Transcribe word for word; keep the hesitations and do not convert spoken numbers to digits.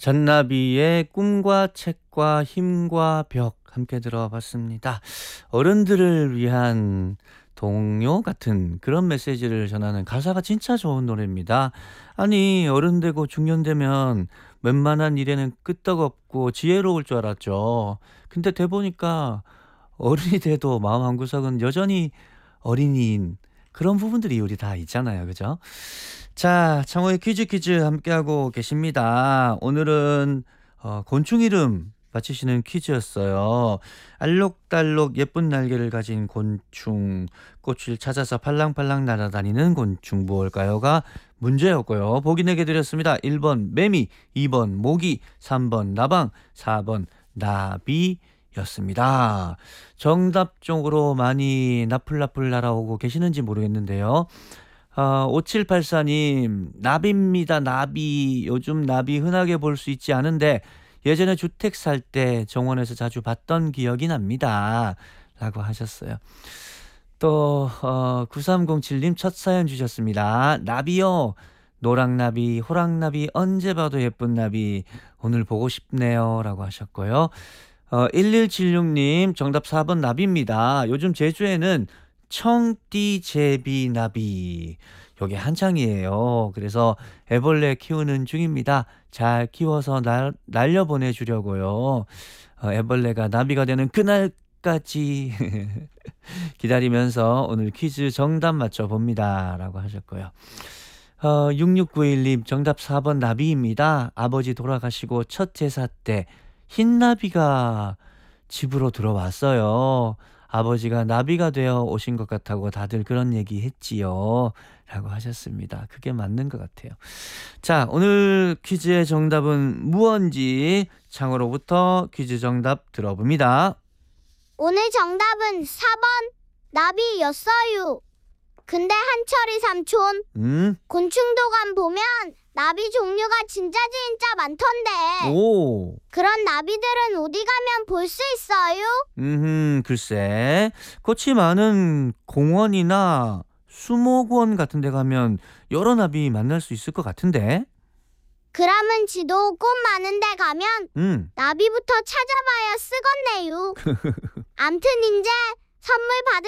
잔나비의 꿈과 책과 힘과 벽 함께 들어봤습니다. 어른들을 위한 동요 같은 그런 메시지를 전하는 가사가 진짜 좋은 노래입니다. 아니 어른 되고 중년 되면 웬만한 일에는 끄떡없고 지혜로울 줄 알았죠. 근데 돼 보니까 어른이 돼도 마음 한구석은 여전히 어린이인 그런 부분들이 우리 다 있잖아요. 그죠? 자, 창호의 퀴즈 퀴즈 함께하고 계십니다. 오늘은 어, 곤충 이름 맞히시는 퀴즈였어요. 알록달록 예쁜 날개를 가진 곤충, 꽃을 찾아서 팔랑팔랑 날아다니는 곤충 무엇일까요가 문제였고요. 보기 네개 드렸습니다. 일 번 매미, 이 번 모기, 삼 번 나방, 사 번 나비였습니다. 정답 쪽으로 많이 나풀나풀 날아오고 계시는지 모르겠는데요. 어, 오칠팔사님 나비입니다. 나비. 요즘 나비 흔하게 볼 수 있지 않은데 예전에 주택 살 때 정원에서 자주 봤던 기억이 납니다. 라고 하셨어요. 또 어, 구삼공칠님 첫 사연 주셨습니다. 나비요. 노랑나비, 호랑나비, 언제 봐도 예쁜 나비. 오늘 보고 싶네요. 라고 하셨고요. 어, 일일칠육님 정답 사 번 나비입니다. 요즘 제주에는 청띠제비나비 요게 한창이에요. 그래서 애벌레 키우는 중입니다. 잘 키워서 날, 날려보내주려고요. 어, 애벌레가 나비가 되는 그날까지 기다리면서 오늘 퀴즈 정답 맞춰봅니다. 라고 하셨고요. 어, 육육구일님 정답 사 번 나비입니다. 아버지 돌아가시고 첫 제사 때 흰나비가 집으로 들어왔어요. 아버지가 나비가 되어 오신 것 같다고 다들 그런 얘기 했지요. 라고 하셨습니다. 그게 맞는 것 같아요. 자, 오늘 퀴즈의 정답은 무언지 창으로부터 퀴즈 정답 들어봅니다. 오늘 정답은 사 번 나비였어요. 근데 한철이 삼촌, 음? 곤충도감 보면 나비 종류가 진짜 진짜 많던데 오. 그런 나비들은 어디 가면 볼 수 있어요? 음, 글쎄. 꽃이 많은 공원이나 수목원 같은 데 가면 여러 나비 만날 수 있을 것 같은데. 그러면 지도 꽃 많은 데 가면 음. 나비부터 찾아봐야 쓰겠네요. 암튼 이제 선물 받을